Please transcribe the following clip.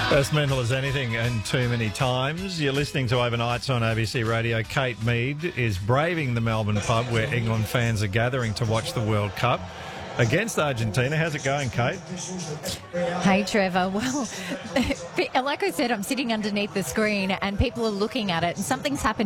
As mental as anything and too many times. You're listening to Overnights on ABC Radio. Kate Mead is braving the Melbourne pub where England fans are gathering to watch the World Cup against Argentina. How's it going, Kate? Hey, Trevor. Well, like I said, I'm sitting underneath the screen and people are looking at it and something's happened